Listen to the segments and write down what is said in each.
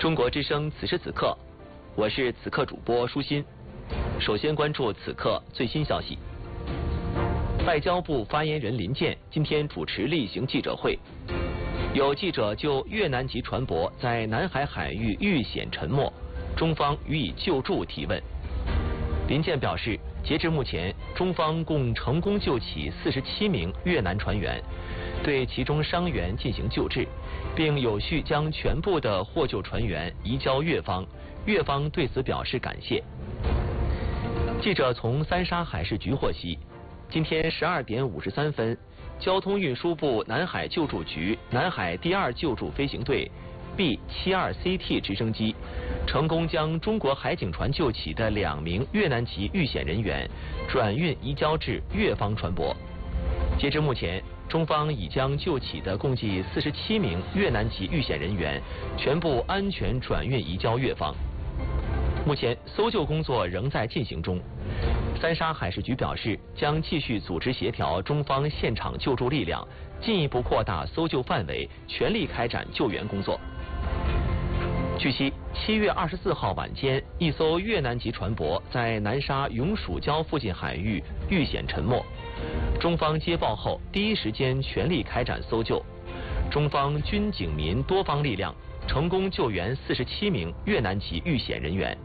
中国之声此时此刻，我是此刻主播舒心。首先关注此刻最新消息。外交部发言人林健今天主持例行记者会，有记者就越南籍船舶在南海海域遇险沉没，中方予以救助提问。林健表示，截至目前，中方共成功救起47名越南船员，对其中伤员进行救治，并有序将全部的获救船员移交越方，越方对此表示感谢。记者从三沙海事局获悉，今天12点53分，交通运输部南海救助局南海第2救助飞行队 B-72CT 直升机成功将中国海警船救起的2名越南籍遇险人员转运移交至越方船舶。截至目前，中方已将救起的共计47名越南籍遇险人员全部安全转运移交越方。目前搜救工作仍在进行中。三沙海事局表示，将继续组织协调中方现场救助力量，进一步扩大搜救范围，全力开展救援工作。据悉，7月24号晚间，一艘越南籍船舶在南沙永暑礁附近海域遇险沉没，中方接报后第一时间全力开展搜救，中方军警民多方力量成功救援47名越南籍遇险人员。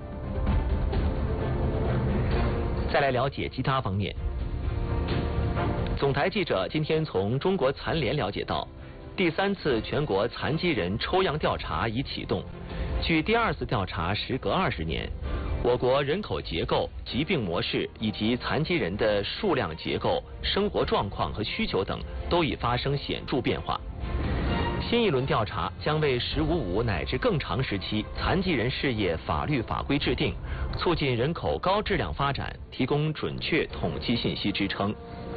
再来了解其他方面。总台记者今天从中国残联了解到，第3次全国残疾人抽样调查已启动。据第2次调查时隔20年，我国人口结构、疾病模式以及残疾人的数量结构、生活状况和需求等都已发生显著变化。新一轮调查将为“15+5”乃至更长时期残疾人事业法律法规制定，促进人口高质量发展提供准确统计信息支撑。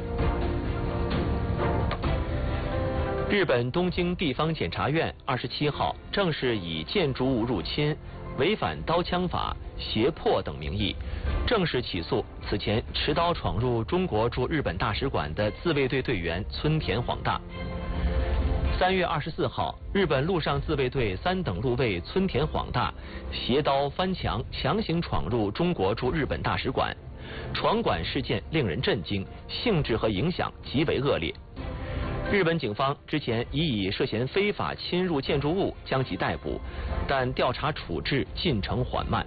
日本东京地方检察院27号正式以建筑物入侵、违反刀枪法、胁迫等名义，正式起诉此前持刀闯入中国驻日本大使馆的自卫队队员村田晃大。3月24号，日本陆上自卫队3等陆尉村田晃大携刀翻墙，强行闯入中国驻日本大使馆。闯馆事件令人震惊，性质和影响极为恶劣。日本警方之前已以涉嫌非法侵入建筑物将其逮捕，但调查处置进程缓慢。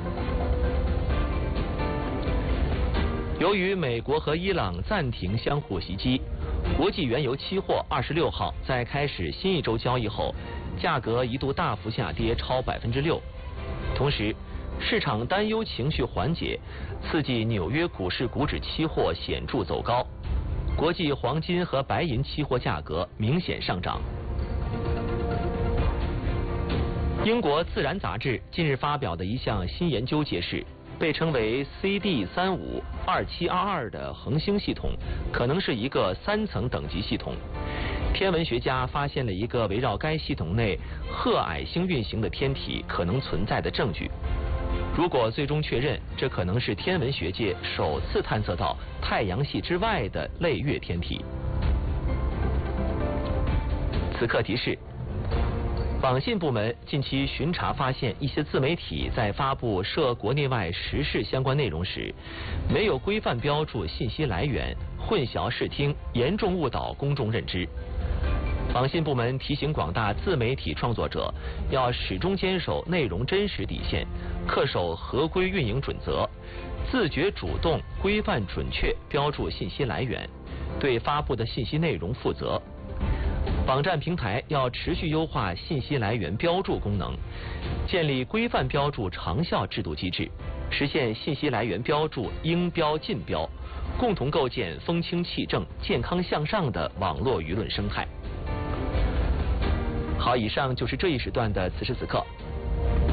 由于美国和伊朗暂停相互袭击，国际原油期货26号在开始新一周交易后，价格一度大幅下跌超6%。同时，市场担忧情绪缓解，刺激纽约股市股指期货显著走高，国际黄金和白银期货价格明显上涨。英国《自然》杂志近日发表的一项新研究揭示，被称为 CD352722 的恒星系统可能是一个3层等级系统。天文学家发现了一个围绕该系统内褐矮星运行的天体可能存在的证据。如果最终确认，这可能是天文学界首次探测到太阳系之外的类月天体。此刻提示：网信部门近期巡查发现，一些自媒体在发布涉国内外时事相关内容时，没有规范标注信息来源，混淆视听，严重误导公众认知。网信部门提醒广大自媒体创作者，要始终坚守内容真实底线，恪守合规运营准则，自觉主动、规范准确标注信息来源，对发布的信息内容负责。网站平台要持续优化信息来源标注功能，建立规范标注长效制度机制，实现信息来源标注应标尽标，共同构建风清气正、健康向上的网络舆论生态。好，以上就是这一时段的此时此刻，